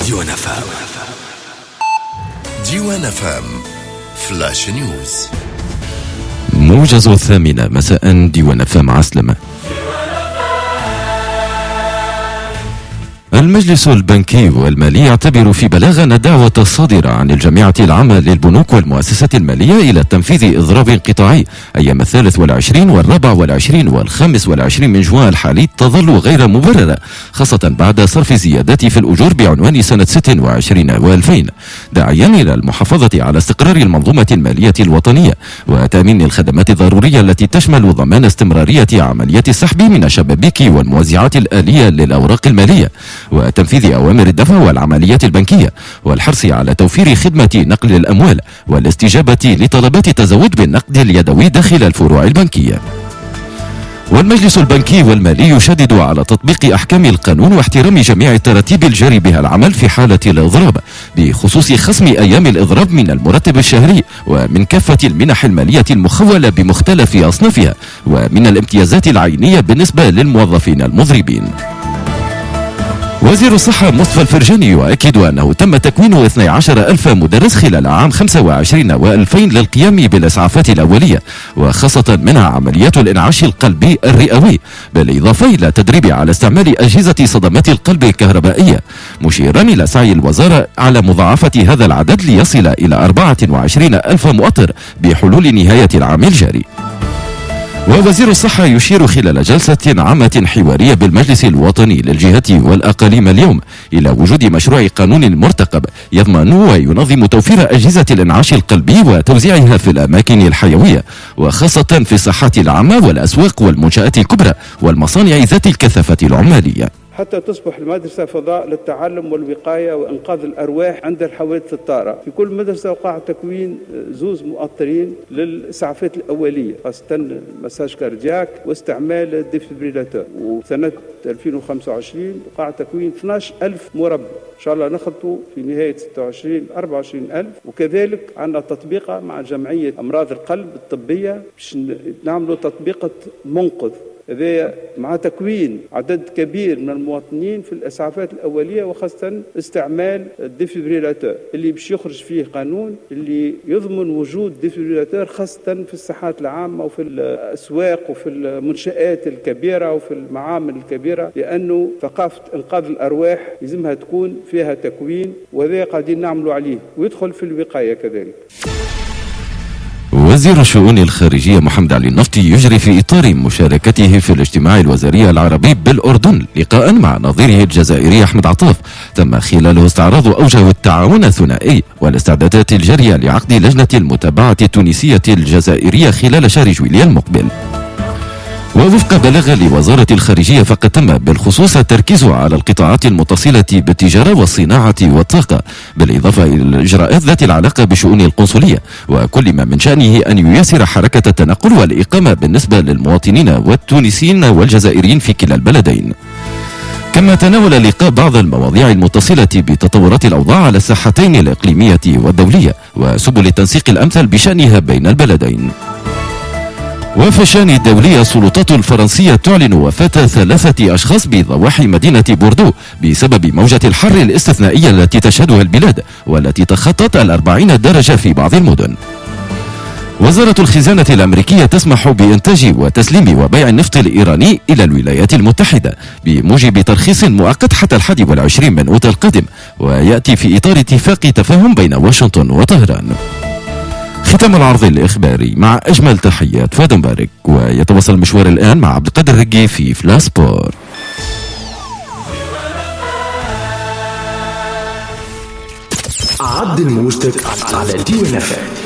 ديوان فام. ديوان فام فلاش نيوز. موجز 8 مساء. ديوان فام عسلمة. المجلس البنكي والمالي يعتبر في بلاغ أن الدعوة الصادرة عن الجامعة العامة للبنوك والمؤسسات المالية إلى تنفيذ إضراب قطاعي أيام 23 و24 و25 من جوان الحالي تظل غير مبررة، خاصة بعد صرف الزيادات في الأجور بعنوان سنة 26 و2000، داعيا إلى المحافظة على استقرار المنظومة المالية الوطنية وتأمين الخدمات الضرورية التي تشمل ضمان استمرارية عملية السحب من الشبابيك والموزعات الآلية للأوراق المالية، وتنفيذ أوامر الدفع والعمليات البنكية، والحرص على توفير خدمة نقل الأموال والاستجابة لطلبات التزود بالنقد اليدوي داخل الفروع البنكية. والمجلس البنكي والمالي يشدد على تطبيق أحكام القانون واحترام جميع التراتيب الجاري بها العمل في حالة الإضراب، بخصوص خصم أيام الإضراب من المرتب الشهري ومن كافة المنح المالية المخولة بمختلف أصنافها ومن الامتيازات العينية بالنسبة للموظفين المضربين. وزير الصحة مصطفى الفرجاني يؤكد أنه تم تكوين 12,000 مدرس خلال عام 25 و2000 للقيام بالإسعافات الأولية، وخاصة منها عمليات الإنعاش القلبي الرئوي، بالإضافة إلى تدريب على استعمال أجهزة صدمات القلب الكهربائية، مشيرا إلى سعي الوزارة على مضاعفة هذا العدد ليصل إلى 24,000 مؤطر بحلول نهاية العام الجاري. ووزير الصحة يشير خلال جلسة عامة حوارية بالمجلس الوطني للجهات والأقاليم اليوم إلى وجود مشروع قانون مرتقب يضمن وينظم توفير أجهزة الإنعاش القلبي وتوزيعها في الأماكن الحيوية، وخاصة في الساحات العامة والأسواق والمنشآت الكبرى والمصانع ذات الكثافة العمالية، حتى تصبح المدرسة فضاء للتعلم والوقاية وإنقاذ الأرواح عند الحوادث الطارئة. في كل مدرسة وقع تكوين زوز مؤطرين للإسعافات الأولية، خاصة مساج كاردياك واستعمال الديفيبريلاتور. وسنة 2025 وقع تكوين 12,000 مربع، إن شاء الله نخلطوا في نهاية 26 24,000. وكذلك عندنا تطبيقة مع جمعية أمراض القلب الطبية باش نعملوا تطبيقة منقذ، هذا مع تكوين عدد كبير من المواطنين في الإسعافات الأولية، وخاصة استعمال الديفيبريلاتور اللي باش يخرج فيه قانون اللي يضمن وجود ديفيبريلاتور خاصة في الساحات العامة وفي الأسواق وفي المنشآت الكبيرة وفي المعامل الكبيرة، لأنه ثقافة إنقاذ الأرواح لازمها تكون فيها تكوين، وهذا قاعدين نعملوا عليه ويدخل في الوقاية كذلك. وزير الشؤون الخارجية محمد علي النفطي يجري في إطار مشاركته في الاجتماع الوزاري العربي بالأردن لقاء مع نظيره الجزائري أحمد عطاف تم خلاله استعراض أوجه التعاون الثنائي والاستعدادات الجارية لعقد لجنة المتابعة التونسية الجزائرية خلال شهر جويلية المقبل. ووفق بلاغ لوزارة الخارجية فقد تم بالخصوص التركيز على القطاعات المتصلة بالتجارة والصناعة والطاقة، بالإضافة إلى الإجراءات ذات العلاقة بشؤون القنصلية وكل ما من شأنه أن ييسر حركة التنقل والإقامة بالنسبة للمواطنين والتونسيين والجزائريين في كلا البلدين. كما تناول اللقاء بعض المواضيع المتصلة بتطورات الأوضاع على الساحتين الإقليمية والدولية وسبل التنسيق الأمثل بشأنها بين البلدين. وفي الشأن الدولي السلطات الفرنسية تعلن وفاة 3 أشخاص بضواحي مدينة بوردو بسبب موجة الحر الاستثنائية التي تشهدها البلاد والتي تخطت 40 درجة في بعض المدن. وزارة الخزانة الأمريكية تسمح بإنتاج وتسليم وبيع النفط الإيراني إلى الولايات المتحدة بموجب ترخيص مؤقت حتى 21 من أوت القادم، ويأتي في إطار اتفاق تفاهم بين واشنطن وطهران. ختام العرض الإخباري مع أجمل تحيات فؤاد مبارك، ويتواصل المشوار الآن مع عبد القادر الرقي في فلاش سبور. عد الموجتك على ديوان فام.